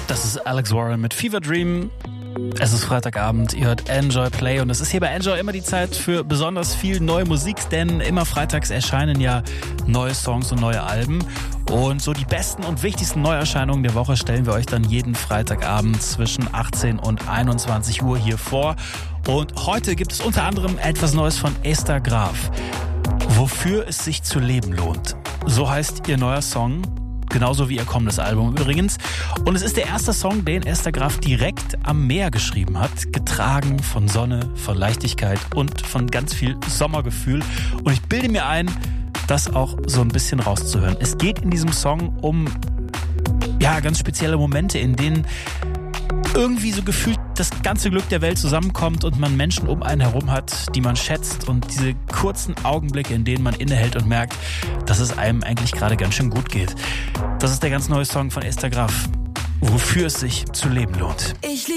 Das ist Alex Warren mit Fever Dream. Es ist Freitagabend, ihr hört Enjoy Play und es ist hier bei Enjoy immer die Zeit für besonders viel neue Musik, denn immer freitags erscheinen ja neue Songs und neue Alben und so die besten und wichtigsten Neuerscheinungen der Woche stellen wir euch dann jeden Freitagabend zwischen 18 und 21 Uhr hier vor. Und heute gibt es unter anderem etwas Neues von Esther Graf. Wofür es sich zu leben lohnt. So heißt ihr neuer Song. Genauso wie ihr kommendes Album übrigens. Und es ist der erste Song, den Esther Graf direkt am Meer geschrieben hat. Getragen von Sonne, von Leichtigkeit und von ganz viel Sommergefühl. Und ich bilde mir ein, das auch so ein bisschen rauszuhören. Es geht in diesem Song um ganz spezielle Momente, in denen irgendwie so gefühlt das ganze Glück der Welt zusammenkommt und man Menschen um einen herum hat, die man schätzt und diese kurzen Augenblicke, in denen man innehält und merkt, dass es einem eigentlich gerade ganz schön gut geht. Das ist der ganz neue Song von Esther Graf, wofür es sich zu leben lohnt. Ich lieb